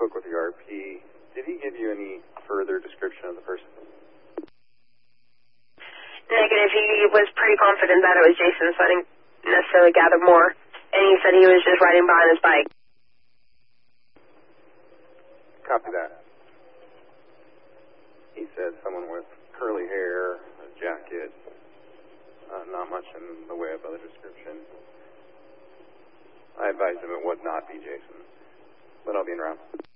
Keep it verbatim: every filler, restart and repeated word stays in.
spoke with the R P. Did he give you any further description of the person? Negative. He was pretty confident that it was Jason, so I didn't necessarily gather more. And he said he was just riding behind his bike. Copy that. He said someone with curly hair, a jacket, uh, not much in the way of other description. I advised him it would not be Jason, but I'll be in route.